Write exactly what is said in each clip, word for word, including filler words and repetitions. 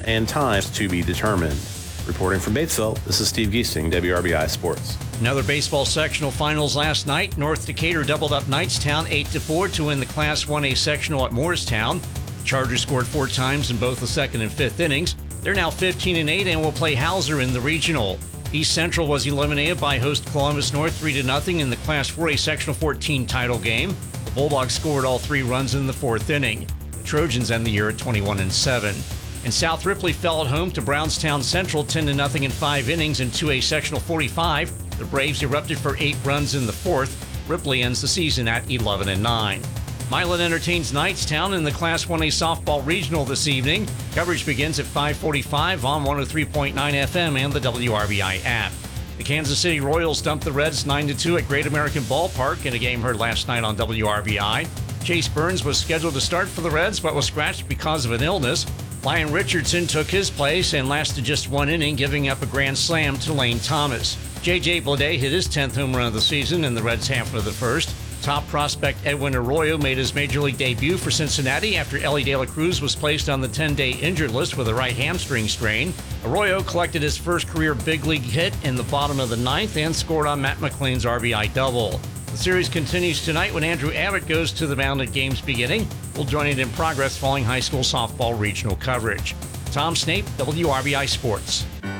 and times to be determined. Reporting from Batesville, this is Steve Giesting, W R B I Sports. Another baseball sectional finals last night. North Decatur doubled up Knightstown eight to four to win the Class one A sectional at Morristown. Chargers scored four times in both the second and fifth innings. They're now fifteen and eight and will play Hauser in the regional. East Central was eliminated by host Columbus North three to nothing in the Class four A sectional fourteen title game. The Bulldogs scored all three runs in the fourth inning. The Trojans end the year at twenty-one and seven. And South Ripley fell at home to Brownstown Central ten to nothing in five innings in two A sectional forty-five. The Braves erupted for eight runs in the fourth. Ripley ends the season at eleven and nine. Milan entertains Knightstown in the Class one A softball regional this evening. Coverage begins at five forty-five on one oh three point nine F M and the W R B I app. The Kansas City Royals dumped the Reds nine to two at Great American Ballpark in a game heard last night on W R B I. Chase Burns was scheduled to start for the Reds but was scratched because of an illness. Lyon Richardson took his place and lasted just one inning, giving up a grand slam to Lane Thomas. J J Bleday hit his tenth home run of the season in the Reds' half of the first. Top prospect Edwin Arroyo made his major league debut for Cincinnati after Ellie De La Cruz was placed on the ten-day injured list with a right hamstring strain. Arroyo collected his first career big league hit in the bottom of the ninth and scored on Matt McLean's R B I double. The series continues tonight when Andrew Abbott goes to the mound at game's beginning. We'll join it in progress following high school softball regional coverage. Tom Snape, W R B I Sports.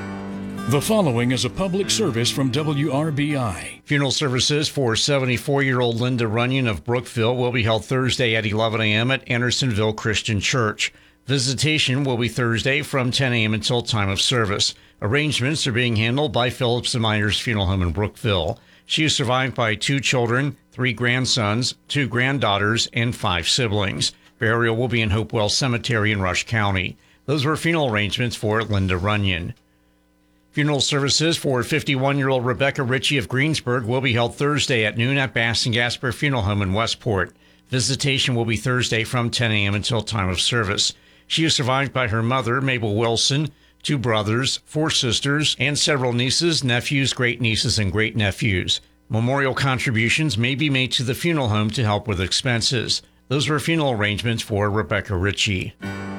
The following is a public service from W R B I. Funeral services for seventy-four-year-old Linda Runyon of Brookville will be held Thursday at eleven a.m. at Andersonville Christian Church. Visitation will be Thursday from ten a.m. until time of service. Arrangements are being handled by Phillips and Myers Funeral Home in Brookville. She is survived by two children, three grandsons, two granddaughters, and five siblings. Burial will be in Hopewell Cemetery in Rush County. Those were funeral arrangements for Linda Runyon. Funeral services for fifty-one-year-old Rebecca Ritchie of Greensburg will be held Thursday at noon at Bass and Gasper Funeral Home in Westport. Visitation will be Thursday from ten a.m. until time of service. She is survived by her mother, Mabel Wilson, two brothers, four sisters, and several nieces, nephews, great-nieces, and great-nephews. Memorial contributions may be made to the funeral home to help with expenses. Those were funeral arrangements for Rebecca Ritchie.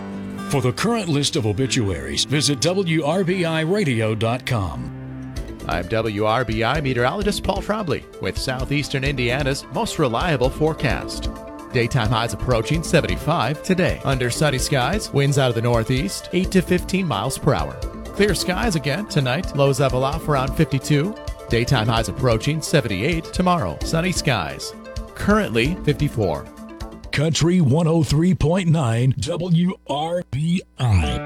For the current list of obituaries, visit W R B I radio dot com. I'm W R B I meteorologist Paul Trombley with Southeastern Indiana's most reliable forecast. Daytime highs approaching seventy-five today. Under sunny skies, winds out of the northeast, eight to fifteen miles per hour. Clear skies again tonight, lows level off around fifty-two. Daytime highs approaching seventy-eight tomorrow. Sunny skies. Currently fifty-four. Country one oh three point nine W R B I.